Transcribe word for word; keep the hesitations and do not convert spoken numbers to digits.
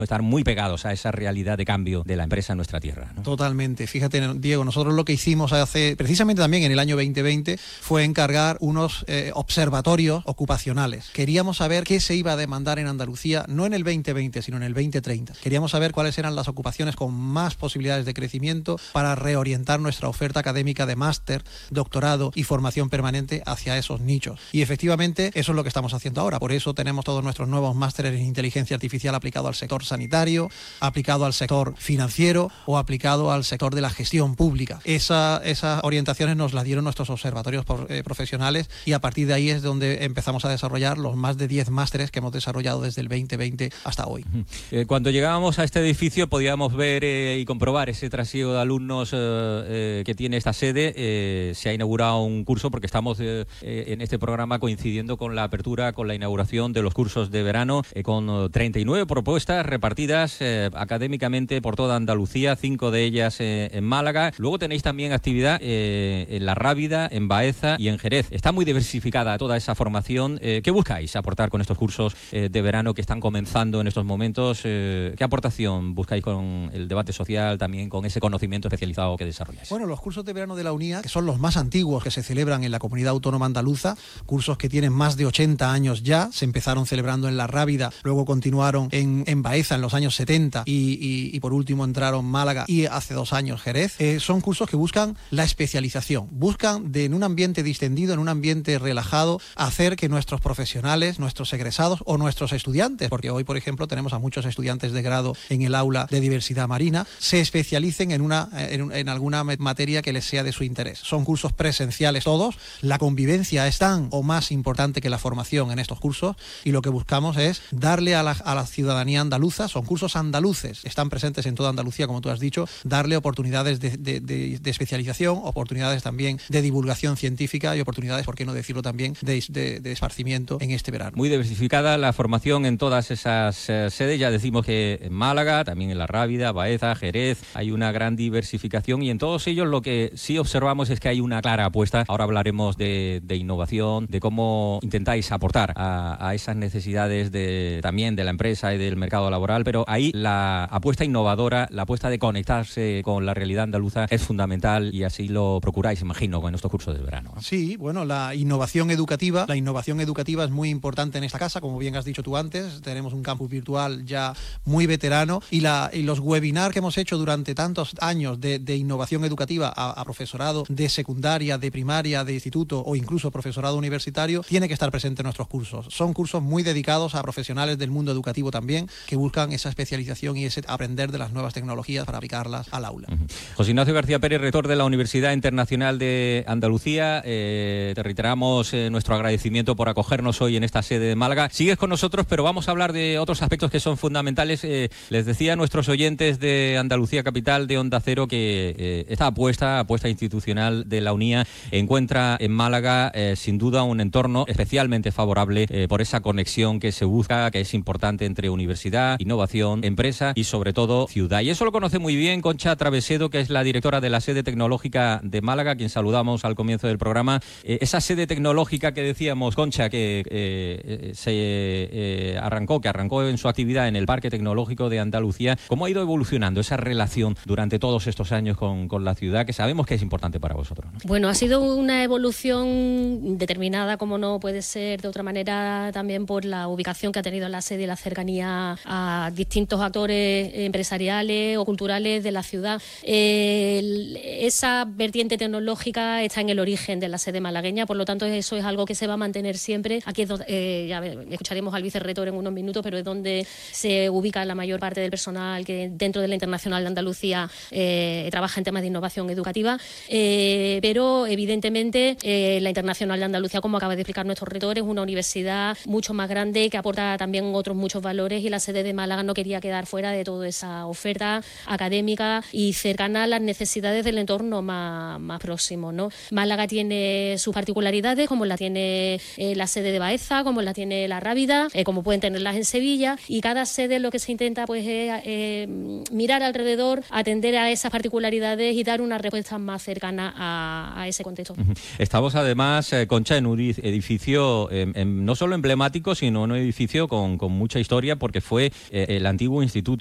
estar muy pegados a esa realidad de cambio de la empresa en nuestra tierra, ¿no? Totalmente. Fíjate, Diego, nosotros lo que hicimos hace, precisamente también en el año veinte veinte, fue encargar unos eh, observatorios ocupacionales. Queríamos saber qué se iba a demandar en Andalucía, no en el veinte veinte, sino en el veinte treinta. Queríamos saber cuáles eran las ocupaciones con más posibilidades de crecimiento para reorientar nuestra oferta académica de máster, doctorado y formación permanente hacia esos nichos. Y efectivamente eso es lo que estamos haciendo ahora. Por eso tenemos todos nuestros nuevos másteres en inteligencia artificial aplicado al sector sanitario, aplicado al sector financiero o aplicado al sector de la gestión pública. Esa, esas orientaciones nos las dieron nuestros observatorios por, eh, profesionales, y a partir de ahí es donde empezamos a desarrollar los más de diez másteres que hemos desarrollado desde el veinte veinte hasta hoy. Eh, cuando llegábamos a este edificio podíamos ver eh, y comprobar ese trasiego de alumnos eh, eh, que tiene esta sede. Eh, se ha inaugurado un curso porque estamos eh, eh, en este programa coincidiendo con la apertura, con la inauguración de los cursos de verano, eh, con treinta y nueve propuestas repartidas eh, académicamente por toda Andalucía, cinco de ellas eh, en Málaga. Luego tenéis también actividad eh, en La Rábida, en Baeza y en Jerez. Está muy diversificada toda esa formación. Eh, ¿Qué buscáis aportar con estos cursos eh, de verano que están comenzando en estos momentos? Eh, ¿Qué aportación buscáis con el debate social, también con ese conocimiento especializado que desarrolláis? Bueno, los cursos de verano de la UNIA, que son los más antiguos que se celebran en la Comunidad Autónoma Andaluza, cursos que tienen más de ochenta años ya, se empezaron celebrando en La Rábida, luego continuaron en, en Baeza en los años setenta y, y, y por último entraron Málaga y hace dos años Jerez. Eh, son cursos que buscan la especialización, buscan de, en un ambiente distendido, en un ambiente relajado, hacer que nuestros profesionales, nuestros egresados o nuestros estudiantes, porque hoy por ejemplo tenemos a muchos estudiantes de grado en el aula de diversidad marina, se especialicen en, una, en, en alguna materia que les sea de su interés. Son cursos presenciales todos, la convivencia es tan o más importante que la formación en estos cursos, y lo que buscamos es darle a la, a la ciudadanía andaluza, son cursos andaluces, están presentes en toda Andalucía como tú has dicho, darle oportunidades de, de, de, de especialización, oportunidades también de divulgación científica y oportunidades, por qué no decirlo también, de, de, de esparcimiento en este verano. Muy diversificada la formación en todas esas eh, sedes, ya decimos que en Málaga, también en La Rábida, Baeza, Jerez, hay una gran diversificación, y en todos ellos lo que sí observamos es que hay una clara apuesta. Ahora hablaremos de, de innovación, de cómo intentáis aportar a, a esas necesidades de, también de la empresa y del mercado laboral, pero ahí la apuesta innovadora, la apuesta de conectarse con la realidad andaluza es fundamental, y así lo procuráis, imagino, con estos cursos de verano, ¿no? Sí, bueno, la innovación educativa, la innovación educativa es muy importante en esta casa, como bien has dicho tú antes, tenemos un campus virtual ya muy veterano, y, la, y los webinars que hemos hecho durante tantos años de, de innovación educativa a, a profesorado de secundaria, de primaria, de instituto o incluso profesorado universitario, tiene que estar presente en nuestros cursos. Son cursos muy dedicados a profesionales del mundo educativo también, que buscan esa especialización y ese aprender de las nuevas tecnologías para aplicarlas al aula. Uh-huh. José Ignacio García Pérez, rector de la Universidad Internacional de Andalucía, eh, te reiteramos eh, nuestro agradecimiento por acogernos hoy en esta sede de Málaga. Sigues con nosotros, pero vamos a hablar de otros aspectos que son fundamentales. Eh, les decía a nuestros oyentes de Andalucía Capital, de Onda Cero, que eh, esta apuesta, apuesta institucional de la UNIA, encuentra en Málaga eh, sin duda un entorno especialmente favorable eh, por esa conexión que se busca, que es importante entre universidad, innovación, empresa y sobre todo ciudad. Y eso lo conoce muy bien Concha Travesedo, que es la directora de la sede tecnológica de Málaga, a quien saludamos al comienzo del programa. Eh, esa sede tecnológica que decíamos, Concha, que eh, se eh, arrancó, que arrancó en su actividad en el Parque Tecnológico de Andalucía, ¿cómo ha ido evolucionando esa relación durante todos estos años con, con la ciudad, que sabemos que es importante para vosotros, ¿no? Bueno, ha sido una evolución determinada, como no puede ser de otra manera, también por la ubicación que ha tenido la sede y la cercanía a distintos actores empresariales o culturales de la ciudad. Eh, esa vertiente tecnológica está en el origen de la sede malagueña, por lo tanto eso es algo que se va a mantener siempre. Aquí es donde, eh, ya escucharemos al vicerrector en unos minutos, pero es donde se ubica la mayor parte del personal que dentro de la Internacional de Andalucía eh, trabaja en temas de innovación educativa, eh, pero evidentemente eh, la Internacional de Andalucía, como acaba de explicar nuestro rector, es una universidad mucho más grande que aporta también otros muchos valores, y la sede de Málaga no quería quedar fuera de toda esa oferta académica y cercana a las necesidades del entorno más, más próximo, ¿no? Málaga tiene sus particularidades, como la tiene eh, la sede de Baeza, como la tiene La Rábida, eh, como pueden tenerlas en Sevilla, y cada sede lo que se intenta pues es eh, mirar alrededor, atender a esas particularidades y dar una respuesta más cercana a, a ese contexto. Estamos además, eh, Concha, en un edificio eh, en, no solo emblemático, sino un edificio con, con mucha historia, porque fue eh, el antiguo instituto